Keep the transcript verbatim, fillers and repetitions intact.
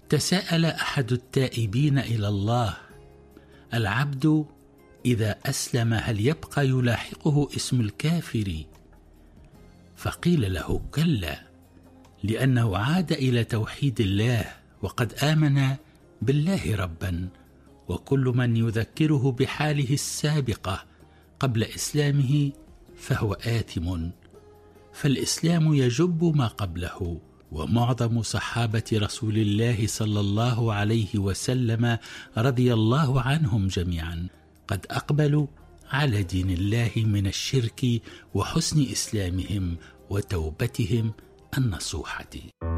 تساءل أحد التائبين إلى الله: العبد إذا أسلم هل يبقى يلاحقه اسم الكافر؟ فقيل له: كلا، لأنه عاد إلى توحيد الله وقد آمن بالله ربا، وكل من يذكره بحاله السابقة قبل إسلامه فهو آثم، فالإسلام يجب ما قبله. ومعظم صحابة رسول الله صلى الله عليه وسلم رضي الله عنهم جميعا قد أقبلوا على دين الله من الشرك وحسن إسلامهم وتوبتهم النصوحة.